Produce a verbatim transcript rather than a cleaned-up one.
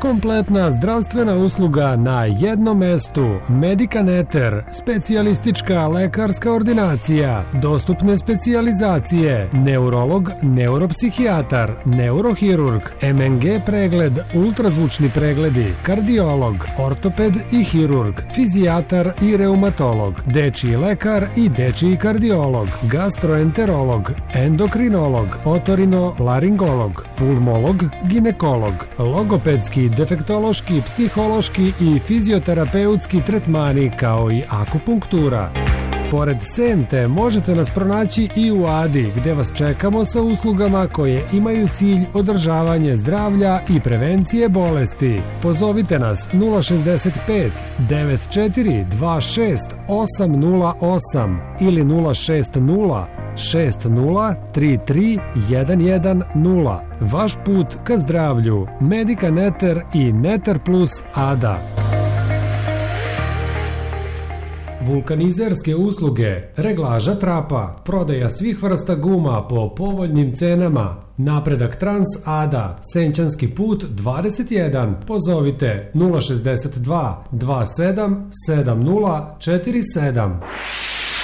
Kompletna zdravstvena usluga na jednom mestu. Medikaneter, specijalistička lekarska ordinacija, dostupne specijalizacije, neurolog, neuropsihijatar, neurohirurg, em en ge pregled, ultrazvučni pregledi, kardiolog, ortoped i hirurg, fizijatar i reumatolog, dečiji lekar i dečiji kardiolog, gastroenterolog, endokrinolog, otorino-laringolog, pulmolog, ginekolog, logopedski, defektološki, psihološki i fizioterapeutski tretmani kao i akupunktura. Pored Sente možete nas pronaći i u Adi, gde vas čekamo sa uslugama koje imaju cilj održavanje zdravlja i prevencije bolesti. Pozovite nas nula šezdeset pet devet četiri dva šest osam nula osam ili nula šest nula šest nula tri tri jedan jedan nula. Vaš put ka zdravlju. Medikaneter i Neter Plus Ada. Vulkanizerske usluge, reglaža trapa, prodaja svih vrsta guma po povoljnim cenama. Napredak Trans Ada, Senčanski put dvadeset jedan. Pozovite nula šezdeset dva dva sedam sedam nula četiri sedam.